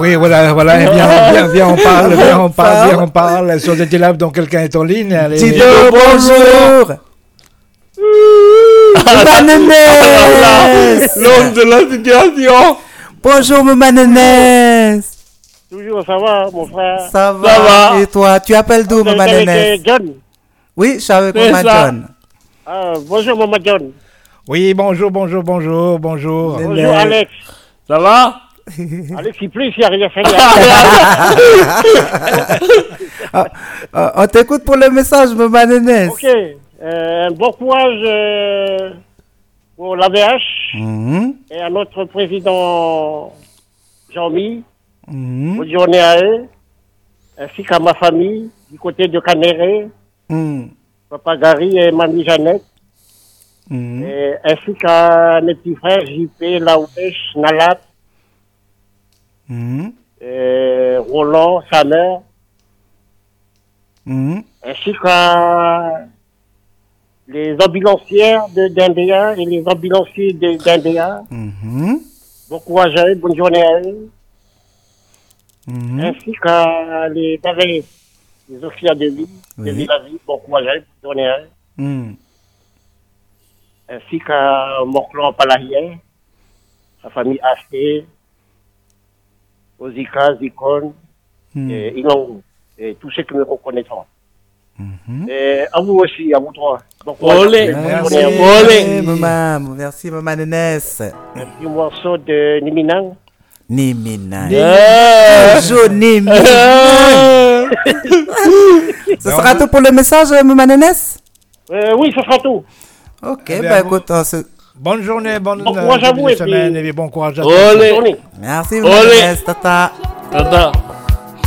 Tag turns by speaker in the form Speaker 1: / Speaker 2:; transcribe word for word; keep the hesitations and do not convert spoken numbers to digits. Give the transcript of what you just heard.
Speaker 1: Oui, voilà, voilà, viens, viens, viens, on parle, viens, on parle, viens, on parle. Sur le là, donc quelqu'un est en ligne. Allez.
Speaker 2: Tito, bonjour. Mananes.
Speaker 3: L'homme de la situation.
Speaker 2: Bonjour, Mananes.
Speaker 4: Toujours, ça va, mon frère?
Speaker 2: Ça va.
Speaker 3: Ça va.
Speaker 2: Et toi, tu appelles d'où,
Speaker 4: Vous
Speaker 2: Mananes?
Speaker 4: êtes John?
Speaker 2: Oui, je suis avec
Speaker 3: C'est
Speaker 2: Maman
Speaker 3: ça.
Speaker 2: John.
Speaker 4: Ah, bonjour, maman John.
Speaker 1: Oui, bonjour, bonjour, bonjour, bonjour.
Speaker 2: Mais-
Speaker 4: Bonjour, Alex.
Speaker 3: Ça va?
Speaker 4: Alex, il pleut, il n'y a rien fait.
Speaker 2: Ah, ah, on t'écoute pour le message, Mananes.
Speaker 4: Ok. Euh, bon courage euh, pour l'A V H
Speaker 2: Mhm,
Speaker 4: et à notre président Jean-Mi.
Speaker 2: mhm,
Speaker 4: Bonne journée à eux, ainsi qu'à ma famille, du côté de Canéré,
Speaker 2: mhm,
Speaker 4: Papa Gary et Mamie Jeannette,
Speaker 2: mhm.
Speaker 4: et ainsi qu'à mes petits frères J P, Laouesh, Nalat,
Speaker 2: Mhm,
Speaker 4: et Roland, sa mère,
Speaker 2: mhm.
Speaker 4: ainsi qu'à les ambulancières de d'Indéa et les ambulanciers de d'Indéa.
Speaker 2: Mhm,
Speaker 4: Bon courage à eux, bonne journée à eux.
Speaker 2: mhm.
Speaker 4: Ainsi qu'à les, les, les officiers de vie, de
Speaker 2: Oui.
Speaker 4: Villavie, bon courage à eux, bonne journée à eux.
Speaker 2: Mhm.
Speaker 4: Ainsi qu'à Morclan Palahien, sa famille H T, Ozika, Zikon,
Speaker 2: Mhm.
Speaker 4: et Ilongou, et tous ceux qui me reconnaîtront.
Speaker 2: Mhm.
Speaker 4: Et à vous aussi, à vous trois. Bon courage.
Speaker 3: Olé.
Speaker 4: Bonne
Speaker 2: Merci,
Speaker 4: journée à vous.
Speaker 3: Olé.
Speaker 2: maman. Merci, maman Nénès.
Speaker 4: Un petit morceau de Niminang.
Speaker 2: Nimina.
Speaker 3: Eh.
Speaker 2: Toujours Nimina.
Speaker 3: Eh.
Speaker 2: Ce sera tout pour le message, maman Nénès?
Speaker 4: Euh, oui, ce sera tout.
Speaker 2: Ok,
Speaker 1: Eh bien,
Speaker 2: bah
Speaker 1: vous-
Speaker 2: écoute, on se...
Speaker 1: Bonne journée, bonne
Speaker 4: Bon courage à
Speaker 1: début
Speaker 4: vous
Speaker 1: de
Speaker 4: et puis-
Speaker 1: semaine et bon courage à tous.
Speaker 4: Bonne
Speaker 3: Olé.
Speaker 4: journée.
Speaker 2: Merci, maman
Speaker 3: Olé.
Speaker 2: Nénès. Tata.
Speaker 3: Tata.